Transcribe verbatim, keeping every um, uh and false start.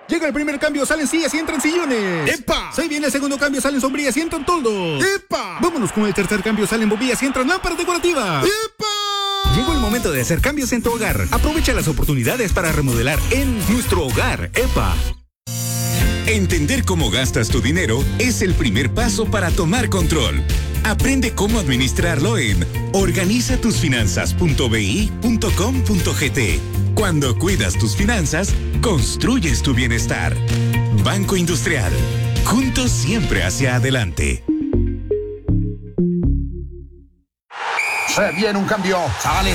Llega el primer cambio, salen sillas y entran sillones. ¡Epa! Se viene el segundo cambio, salen sombrillas y entran toldos. ¡Epa! Vámonos con el tercer cambio, salen bombillas y entran lámparas decorativas. ¡Epa! Llegó el momento de hacer cambios en tu hogar. Aprovecha las oportunidades para remodelar en nuestro hogar. ¡Epa! Entender cómo gastas tu dinero es el primer paso para tomar control. Aprende cómo administrarlo en organiza tus finanzas punto b i punto com punto g t. Cuando cuidas tus finanzas, construyes tu bienestar. Banco Industrial. Juntos siempre hacia adelante. Se viene un cambio. Sale